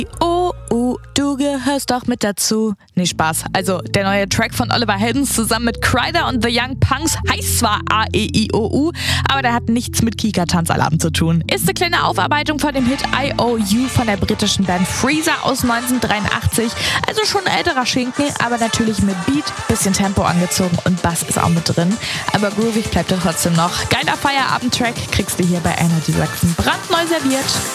Oh, du gehörst doch mit dazu. Nee, Spaß. Also, der neue Track von Oliver Heldens zusammen mit Kryder und The Young Punks heißt zwar A-E-I-O-U, aber der hat nichts mit Kika-Tanzalarm zu tun. Ist eine kleine Aufarbeitung von dem Hit I.O.U. von der britischen Band Freezer aus 1983. Also schon ein älterer Schinken, aber natürlich mit Beat, bisschen Tempo angezogen und Bass ist auch mit drin. Aber groovig bleibt er trotzdem noch. Geiler Feierabend-Track kriegst du hier bei Energy Sachsen brandneu serviert.